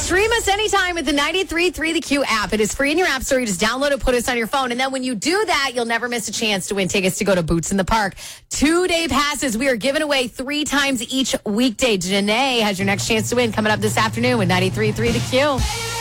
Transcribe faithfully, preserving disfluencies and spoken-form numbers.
Stream us anytime with the ninety-three point three The Q app. It is free in your app store. You just download it, put us on your phone. And then when you do that, you'll never miss a chance to win tickets to go to Boots in the Park. Two-day passes. We are giving away three times each weekday. Janae has your next chance to win coming up this afternoon with ninety-three point three The Q.